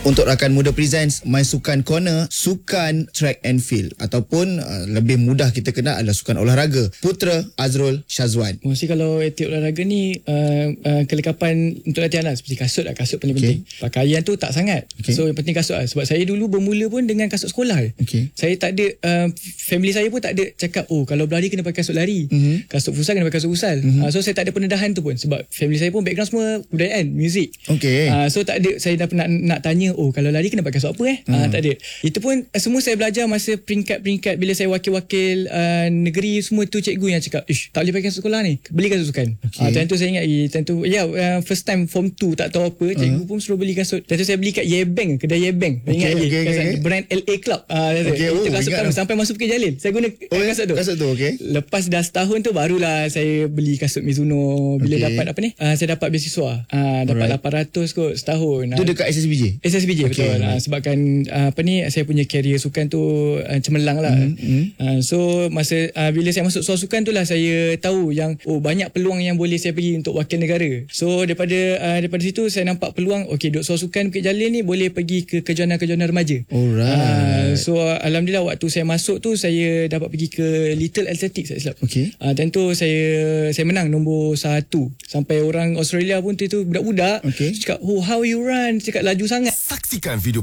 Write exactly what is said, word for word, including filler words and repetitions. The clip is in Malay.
Untuk rakan muda Presents My Sukan Corner, sukan track and field ataupun uh, lebih mudah kita kenal adalah sukan olahraga. Putera Azrul Syazwan. Mesti kalau aktif olahraga ni uh, uh, kelengkapan untuk latihan lah, seperti kasut lah. Kasut paling okay. penting. Pakaian tu tak sangat. Okay. So yang penting kasut lah. Sebab saya dulu bermula pun dengan kasut sekolah. Okay. Saya tak ada, uh, family saya pun tak ada cakap, oh kalau berlari kena pakai kasut lari. Mm-hmm. Kasut futsal kena pakai kasut futsal. Mm-hmm. Uh, so saya tak ada pendedahan tu pun. Sebab family saya pun background semua kebudayaan, muzik. Okay. Uh, so tak ada, saya dah pernah nak tanya, oh kalau lari kena pakai kasut apa eh? Mm. Uh, tak ada. Itu pun uh, semua saya belajar masa peringkat-peringkat bila saya wakil-wakil uh, negeri, semua tu cikgu yang cakap, ish, tak boleh pakai kasut sekolah ni. Beli kasut sukan. Okay. Uh, time tu saya ingat, time tu, ya, yeah, uh, first time form two tak tahu apa, cikgu uh. pun suruh beli kasut. Time tu saya beli kat Yebank, kedai Yebank. Okay, ingat okay, lagi. Okay, okay. Brand L A Club. Uh, okay, itu oh, kasut pertama lah. sampai masuk Bukit Jalil. Saya guna oh, kasut tu. Kasut tu, okay. Lepas dah setahun tu barulah saya beli kasut Mizuno. Bila okay. dapat apa ni? Uh, saya dapat beasiswa. Uh, dapat right. lapan ratus kot setahun. Tu dekat S S B J? S S B J, okay, betul. Right. Uh, sebabkan uh, apa ni, saya punya career sukan tu uh, cemerlang lah. Mm-hmm. Uh, so masa uh, bila saya masuk soal sukan tu lah saya tahu yang oh banyak peluang yang boleh saya pergi untuk wakil negara. So daripada uh, daripada situ saya nampak peluang, okey, duk soal sukan Bukit Jalil ni boleh pergi ke kejohanan-kejohanan remaja. Alright. Uh, so uh, alhamdulillah waktu saya masuk tu saya dapat pergi ke Little Athletics, saya silap. Okey. Uh, dan tu saya saya menang nombor satu. Sampai orang Australia pun tu, tu budak-budak. Okay. Cakap, oh how you run? Cakap laju sangat. Saksikan video